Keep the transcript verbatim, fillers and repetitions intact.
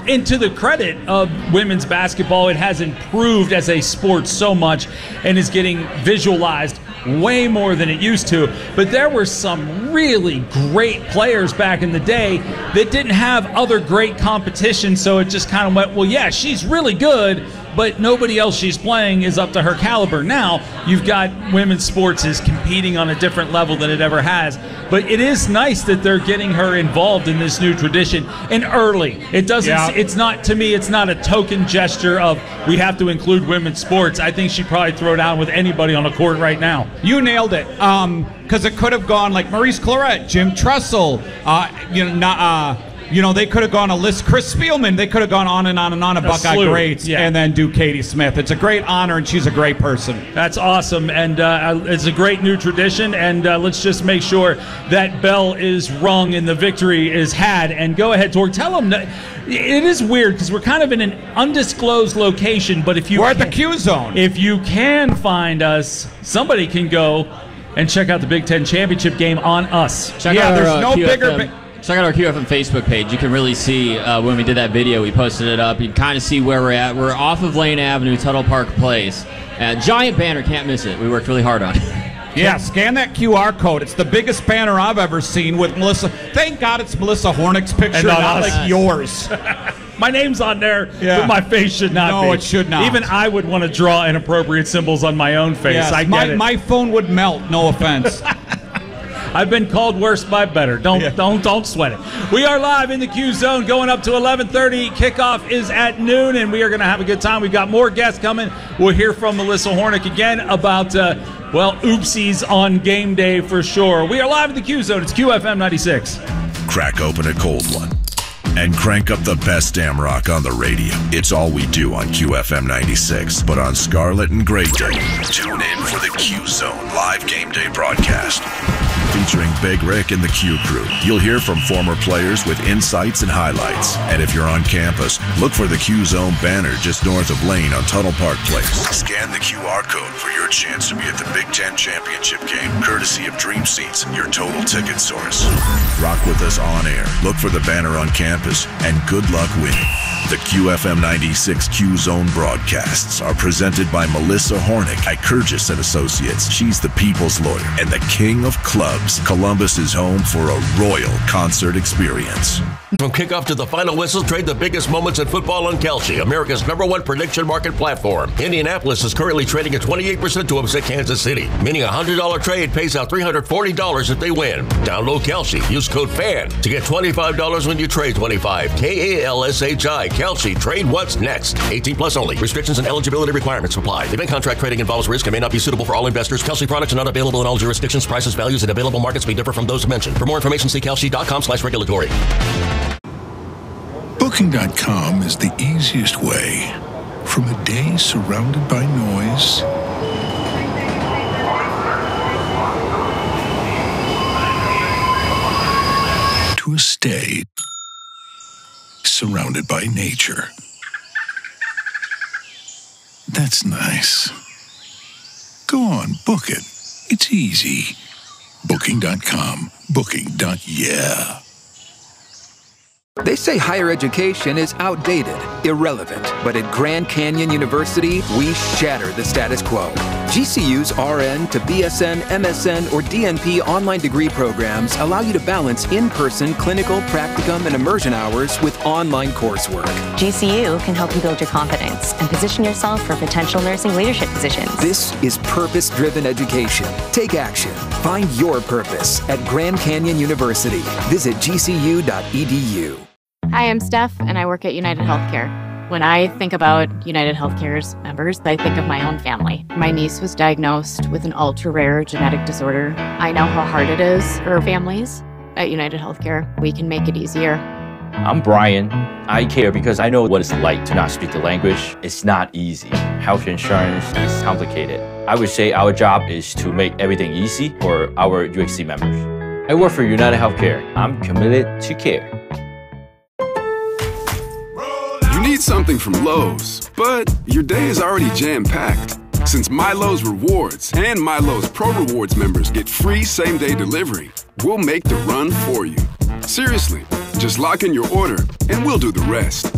and to the credit of women's basketball, it has improved as a sport so much and is getting visualized way more than it used to. But there were some really great players back in the day that didn't have other great competition, so it just kind of went, well, yeah, she's really good, but nobody else she's playing is up to her caliber. Now you've got women's sports is competing on a different level than it ever has. But it is nice that they're getting her involved in this new tradition and early. It doesn't. Yeah. It's not, to me, it's not a token gesture of we have to include women's sports. I think she'd probably throw down with anybody on the court right now. You nailed it. Um, because it could have gone like Maurice Clarett, Jim Tressel, uh, you know, not, uh, You know, they could have gone a list, Chris Spielman. They could have gone on and on and on of Buckeye slew. greats, yeah. and then do Katie Smith. It's a great honor, and she's a great person. That's awesome, and uh, it's a great new tradition. And uh, let's just make sure that bell is rung and the victory is had. And go ahead, Torg. Tell them that it is weird because we're kind of in an undisclosed location. But if you we're can, at the Q Zone. If you can find us, somebody can go and check out the Big Ten championship game on us. Check yeah, out there's our, no uh, bigger. Bi- Check out our Q F M Facebook page. You can really see uh, when we did that video, we posted it up. You can kind of see where we're at. We're off of Lane Avenue, Tuttle Park Place. Uh, giant banner, can't miss it. We worked really hard on it. Yeah, scan that Q R code. It's the biggest banner I've ever seen with Melissa. Thank God it's Melissa Hornick's picture, and not, not like yours. My name's on there, yeah. but my face should not no, be. No, it should not. Even I would want to draw inappropriate symbols on my own face. Yes, I get my, it. my phone would melt, no offense. I've been called worse by better. Don't yeah. don't don't sweat it. We are live in the Q Zone going up to eleven thirty. Kickoff is at noon, and we are going to have a good time. We've got more guests coming. We'll hear from Melissa Hornick again about, uh, well, oopsies on game day for sure. We are live in the Q Zone. It's Q F M ninety-six. Crack open a cold one and crank up the best damn rock on the radio. It's all we do on Q F M ninety-six. But on Scarlet and Gray Day, tune in for the Q Zone live game day broadcast. Featuring Big Rick and the Q Crew. You'll hear from former players with insights and highlights. And if you're on campus, look for the Q Zone banner just north of Lane on Tuttle Park Place. Scan the Q R code for your chance to be at the Big Ten Championship game, courtesy of Dream Seats, your total ticket source. Rock with us on air. Look for the banner on campus, and good luck winning. The Q F M ninety-six Q Zone broadcasts are presented by Melissa Hornick at Kurgis and Associates. She's the people's lawyer and the king of clubs. Columbus is home for a royal concert experience. From kickoff to the final whistle, trade the biggest moments in football on Kalshi, America's number one prediction market platform. Indianapolis is currently trading at twenty-eight percent to upset Kansas City, meaning a one hundred dollars trade pays out three hundred forty dollars if they win. Download Kalshi. Use code FAN to get twenty-five dollars when you trade twenty-five. K A L S H I. Kalshi. Trade what's next. eighteen plus only. Restrictions and eligibility requirements apply. Event contract trading involves risk and may not be suitable for all investors. Kalshi products are not available in all jurisdictions. Prices, values, and available markets may differ from those mentioned. For more information, see Kalshi.com slash regulatory. Booking dot com is the easiest way from a day surrounded by noise to a stay surrounded by nature. That's nice. Go on, book it. It's easy. Booking dot com. Booking. Yeah. They say higher education is outdated, irrelevant, but at Grand Canyon University, we shatter the status quo. G C U's R N to B S N, M S N, or D N P online degree programs allow you to balance in-person clinical, practicum, and immersion hours with online coursework. G C U can help you build your confidence and position yourself for potential nursing leadership positions. This is purpose-driven education. Take action. Find your purpose at Grand Canyon University. Visit G C U dot E D U. Hi, I'm Steph, and I work at United Healthcare. When I think about United Healthcare's members, I think of my own family. My niece was diagnosed with an ultra-rare genetic disorder. I know how hard it is for families. At United Healthcare, we can make it easier. I'm Brian. I care because I know what it's like to not speak the language. It's not easy. Health insurance is complicated. I would say our job is to make everything easy for our U H C members. I work for United Healthcare. I'm committed to care. You need something from Lowe's, but your day is already jam-packed. Since MyLowe's Rewards and MyLowe's Pro Rewards members get free same-day delivery, we'll make the run for you. Seriously, just lock in your order and we'll do the rest.